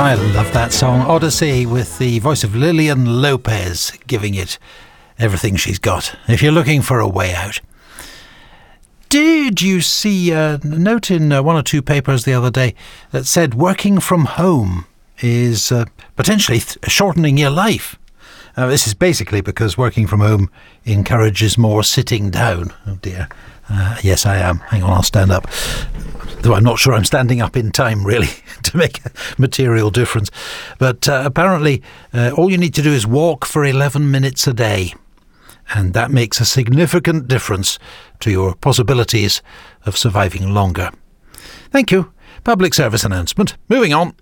I love that song, Odyssey, with the voice of Lillian Lopez giving it everything she's got. If you're looking for a way out. Did you see a note in one or two papers the other day that said working from home is potentially shortening your life? This is basically because working from home encourages more sitting down. Oh dear. Yes, I am. Hang on, I'll stand up. Though I'm not sure I'm standing up in time, really, to make a material difference. But apparently, all you need to do is walk for 11 minutes a day. And that makes a significant difference to your possibilities of surviving longer. Thank you. Public service announcement. Moving on.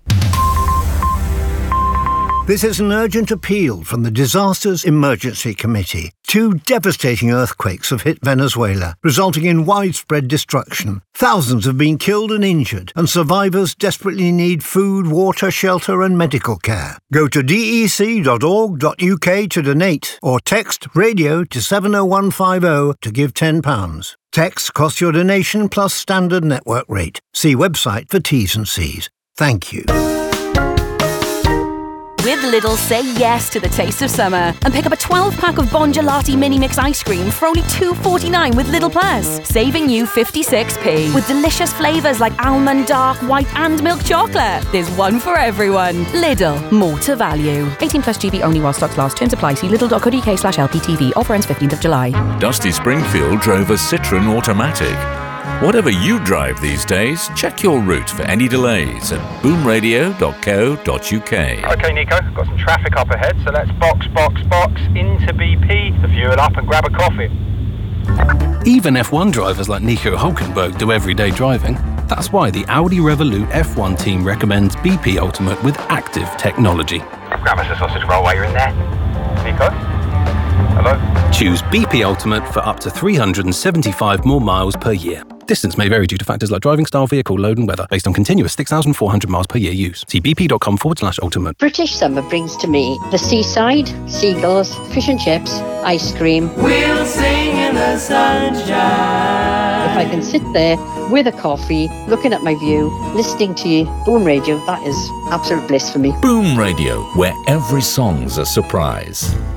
This is an urgent appeal from the Disasters Emergency Committee. 2 devastating earthquakes have hit Venezuela, resulting in widespread destruction. Thousands have been killed and injured, and survivors desperately need food, water, shelter and medical care. Go to dec.org.uk to donate, or text radio to 70150 to give £10. Text costs your donation plus standard network rate. See website for T's and C's. Thank you. With Lidl, say yes to the taste of summer and pick up a 12-pack of Bon Gelati Mini Mix ice cream for only $2.49 with Lidl Plus, saving you 56p. With delicious flavours like almond, dark, white and milk chocolate. There's one for everyone. Lidl, more to value. 18 plus GB only while stocks last. Terms apply. See lidl.co.uk/LPTV. Offer ends 15th of July. Dusty Springfield drove a Citroen Automatic. Whatever you drive these days, check your route for any delays at boomradio.co.uk. OK, Nico, got some traffic up ahead, so let's box into BP, the fuel up and grab a coffee. Even F1 drivers like Nico Hulkenberg do everyday driving. That's why the Audi Revolut F1 team recommends BP Ultimate with active technology. Grab us a sausage roll while you're in there. Nico? Hello? Choose BP Ultimate for up to 375 more miles per year. Distance may vary due to factors like driving style, vehicle load and weather, based on continuous 6,400 miles per year use. See bp.com/ultimate. British summer brings to me the seaside, seagulls, fish and chips, ice cream. We'll sing in the sunshine. If I can sit there with a coffee, looking at my view, listening to you, Boom Radio, that is absolute bliss for me. Boom Radio, where every song's a surprise.